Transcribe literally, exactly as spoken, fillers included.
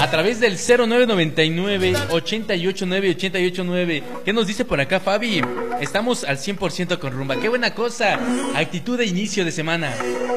a través del cero nueve noventa y nueve, ochenta y ocho nueve, ochenta y ocho nueve. ¿Qué nos dice por acá, Fabi? Estamos al cien por ciento con rumba. ¡Qué buena cosa! Actitud de inicio de semana.